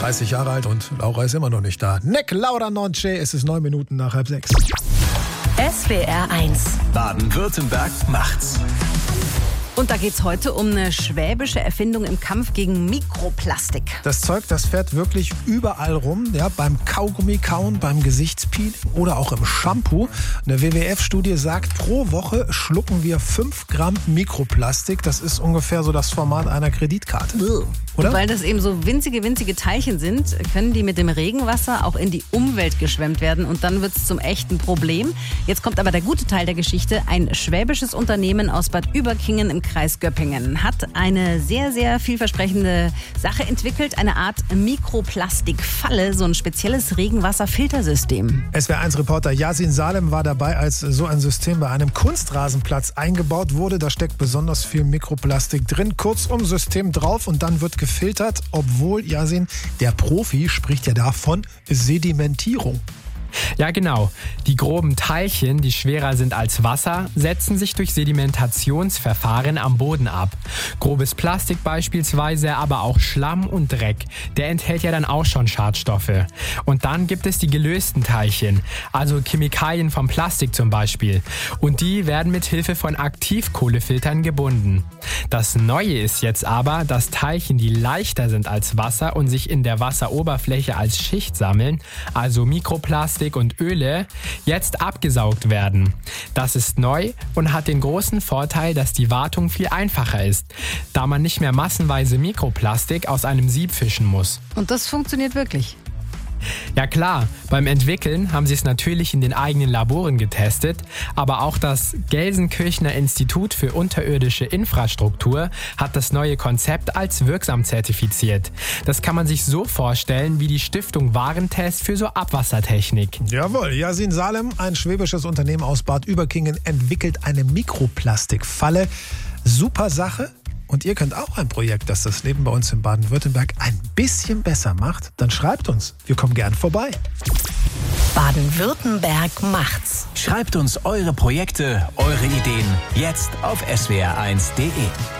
30 Jahre alt und Laura ist immer noch nicht da. Neck Laura Nonce, es ist 9 Minuten nach 5:30. SWR 1. Baden-Württemberg macht's. Und da geht's heute um eine schwäbische Erfindung im Kampf gegen Mikroplastik. Das Zeug, das fährt wirklich überall rum, ja, beim Kaugummi-Kauen, beim Gesichtspeeling oder auch im Shampoo. Eine WWF-Studie sagt, pro Woche schlucken wir 5 Gramm Mikroplastik. Das ist ungefähr so das Format einer Kreditkarte. Oder? Und weil das eben so winzige Teilchen sind, können die mit dem Regenwasser auch in die Umwelt geschwemmt werden und dann wird's zum echten Problem. Jetzt kommt aber der gute Teil der Geschichte. Ein schwäbisches Unternehmen aus Bad Überkingen im Kreis Göppingen hat eine sehr vielversprechende Sache entwickelt. Eine Art Mikroplastikfalle, so ein spezielles Regenwasserfiltersystem. SWR1-Reporter Yasin Salem war dabei, als so ein System bei einem Kunstrasenplatz eingebaut wurde. Da steckt besonders viel Mikroplastik drin. Kurzum, System drauf und dann wird gefiltert. Obwohl, Yasin, der Profi spricht ja da von Sedimentierung. Ja, genau. Die groben Teilchen, die schwerer sind als Wasser, setzen sich durch Sedimentationsverfahren am Boden ab. Grobes Plastik beispielsweise, aber auch Schlamm und Dreck. Der enthält ja dann auch schon Schadstoffe. Und dann gibt es die gelösten Teilchen, also Chemikalien vom Plastik zum Beispiel. Und die werden mit Hilfe von Aktivkohlefiltern gebunden. Das Neue ist jetzt aber, dass Teilchen, die leichter sind als Wasser und sich in der Wasseroberfläche als Schicht sammeln, also Mikroplastik und Öle, jetzt abgesaugt werden. Das ist neu und hat den großen Vorteil, dass die Wartung viel einfacher ist, da man nicht mehr massenweise Mikroplastik aus einem Sieb fischen muss. Und das funktioniert wirklich. Ja klar, beim Entwickeln haben sie es natürlich in den eigenen Laboren getestet, aber auch das Gelsenkirchener Institut für unterirdische Infrastruktur hat das neue Konzept als wirksam zertifiziert. Das kann man sich so vorstellen wie die Stiftung Warentest für so Abwassertechnik. Jawohl, Yasin Salem, ein schwäbisches Unternehmen aus Bad Überkingen, entwickelt eine Mikroplastikfalle. Super Sache. Und ihr könnt auch ein Projekt, das das Leben bei uns in Baden-Württemberg ein bisschen besser macht, dann schreibt uns. Wir kommen gern vorbei. Baden-Württemberg macht's. Schreibt uns eure Projekte, eure Ideen jetzt auf swr1.de.